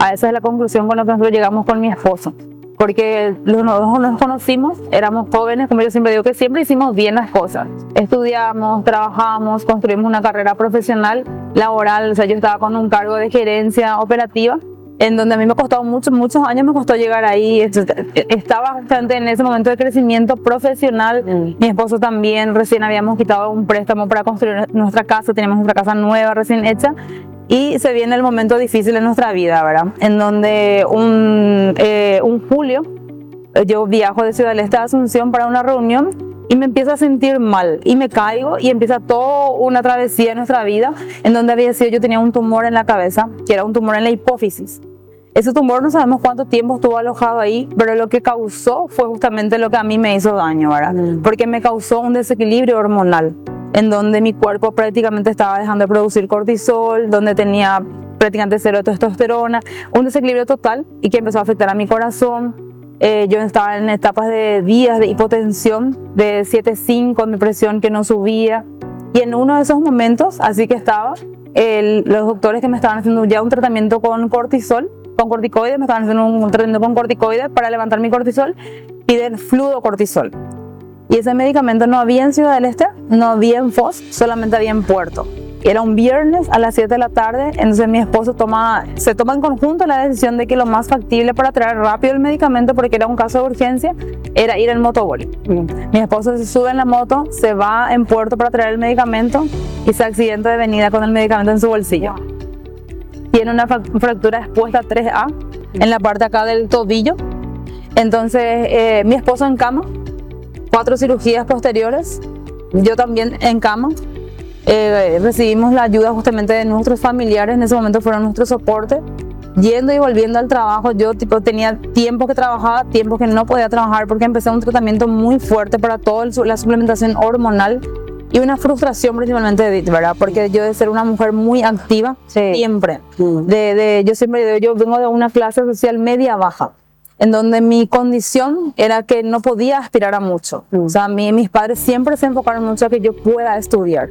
A esa es la conclusión con la que nosotros llegamos con mi esposo. Porque los dos nos conocimos, éramos jóvenes, como yo siempre digo, que siempre hicimos bien las cosas. Estudiamos, trabajamos, construimos una carrera profesional, laboral. O sea, yo estaba con un cargo de gerencia operativa, en donde a mí me costó muchos años me costó llegar ahí. Estaba justamente en ese momento de crecimiento profesional. Mi esposo también, recién habíamos quitado un préstamo para construir nuestra casa, teníamos nuestra casa nueva, recién hecha. Y se viene el momento difícil en nuestra vida, ¿verdad? En donde un julio yo viajo de Ciudad del Este a Asunción para una reunión y me empiezo a sentir mal y me caigo y empieza toda una travesía en nuestra vida, en donde había sido, yo tenía un tumor en la cabeza, que era un tumor en la hipófisis. Ese tumor no sabemos cuánto tiempo estuvo alojado ahí, pero lo que causó fue justamente lo que a mí me hizo daño, ¿verdad? Porque me causó un desequilibrio hormonal, en donde mi cuerpo prácticamente estaba dejando de producir cortisol, donde tenía prácticamente cero de testosterona, un desequilibrio total y que empezó a afectar a mi corazón. Yo estaba en etapas de días de hipotensión de 7,5, mi presión que no subía. Y en uno de esos momentos, así que estaba, los doctores que me estaban haciendo ya un tratamiento con cortisol, con corticoides, me estaban haciendo un tratamiento con corticoides para levantar mi cortisol, piden fluocortisol. Y ese medicamento no había en Ciudad del Este, no había en Foz, solamente había en Puerto. Era un viernes a las 7 de la tarde, entonces mi esposo se toma en conjunto la decisión de que lo más factible para traer rápido el medicamento, porque era un caso de urgencia, era ir en motoboli. Mi esposo se sube en la moto, se va en Puerto para traer el medicamento y se accidenta de venida con el medicamento en su bolsillo. Tiene una fractura expuesta 3A en la parte acá del tobillo. Entonces mi esposo en cama, 4 cirugías posteriores, yo también en cama. Recibimos la ayuda justamente de nuestros familiares, en ese momento fueron nuestro soporte, yendo y volviendo al trabajo. Yo tenía tiempo que trabajaba, tiempo que no podía trabajar, porque empecé un tratamiento muy fuerte para toda la suplementación hormonal y una frustración principalmente de Edith, ¿verdad? Porque yo, de ser una mujer muy activa, siempre, yo vengo de una clase social media baja, en donde mi condición era que no podía aspirar a mucho. O sea, mis padres siempre se enfocaron mucho a que yo pueda estudiar.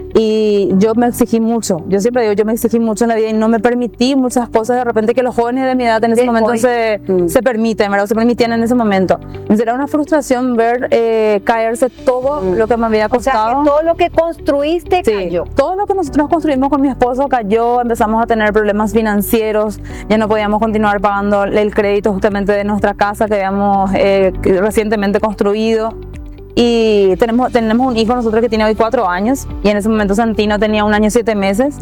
Y yo me exigí mucho. Yo siempre digo, yo me exigí mucho en la vida y no me permití muchas cosas de repente que los jóvenes de mi edad en ese momento se permiten, ¿verdad? Se permitían en ese momento. Entonces era una frustración ver caerse todo lo que me había costado. O sea, que todo lo que construiste cayó. Todo lo que nosotros construimos con mi esposo cayó. Empezamos a tener problemas financieros. Ya no podíamos continuar pagando el crédito justamente de nuestra casa que habíamos recientemente construido. Y tenemos un hijo nosotros que tiene hoy 4 años, y en ese momento Santino tenía 1 año y 7 meses.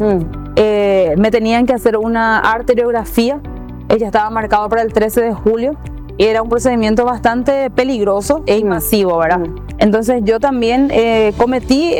Me tenían que hacer una arteriografía. Ella estaba marcado para el 13 de julio y era un procedimiento bastante peligroso e invasivo, ¿verdad? Entonces yo también cometí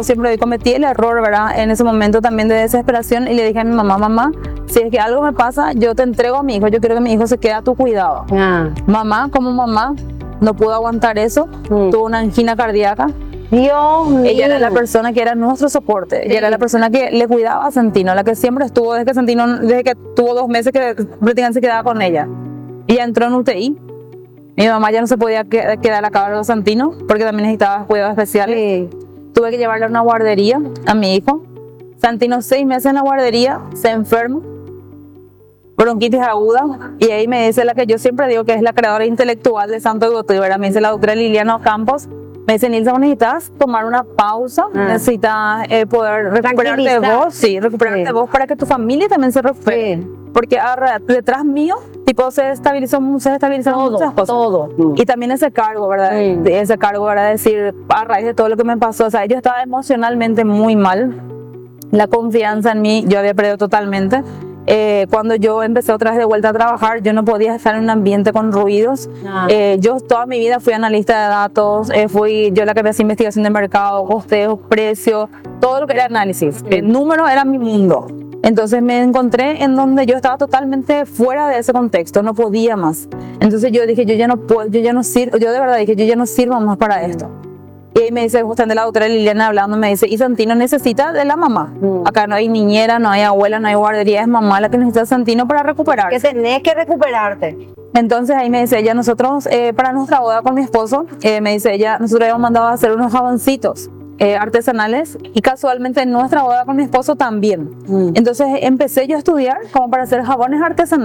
el error, ¿verdad? En ese momento también de desesperación, y le dije a mi mamá, si es que algo me pasa, yo te entrego a mi hijo, yo quiero que mi hijo se quede a tu cuidado. Mamá, como mamá, no pudo aguantar eso, tuvo una angina cardíaca. Dios mío. Ella era la persona que era nuestro soporte, ella era la persona que le cuidaba a Santino, la que siempre estuvo desde que tuvo 2 meses que prácticamente se quedaba con ella. Ella entró en UTI. Mi mamá ya no se podía quedar a cargo de Santino porque también necesitaba cuidados especiales. Tuve que llevarle a una guardería a mi hijo. Santino 6 meses en la guardería, se enferma, bronquitis aguda, y ahí me dice la que yo siempre digo que es la creadora intelectual de Santo Godoy, ¿verdad? Me dice la doctora Liliana Campos, me dice: Nilsa, necesitas tomar una pausa, necesitas poder recuperarte vos, recuperarte vos para que tu familia también se recupere. Porque detrás mío, se estabilizó muchas cosas. Y también ese cargo, ¿verdad? Ese cargo, ¿verdad? Decir, a raíz de todo lo que me pasó, o sea, yo estaba emocionalmente muy mal. La confianza en mí yo había perdido totalmente. Cuando yo empecé otra vez de vuelta a trabajar, yo no podía estar en un ambiente con ruidos. Yo toda mi vida fui analista de datos, fui yo la que hacía investigación de mercado, costeos, precios, todo lo que era análisis. El número era mi mundo. Entonces me encontré en donde yo estaba totalmente fuera de ese contexto, no podía más. Entonces yo dije, yo ya no puedo, yo de verdad dije, yo ya no sirvo más para esto. Y ahí me dice justamente la doctora Liliana hablando, me dice: y Santino necesita de la mamá. Acá no hay niñera, no hay abuela, no hay guardería, es mamá la que necesita Santino para recuperarse. Que tenés que recuperarte. Entonces ahí me dice ella, nosotros para nuestra boda con mi esposo, me dice ella, nosotros habíamos mandado a hacer unos jaboncitos artesanales, y casualmente en nuestra boda con mi esposo también. Entonces empecé yo a estudiar como para hacer jabones artesanales.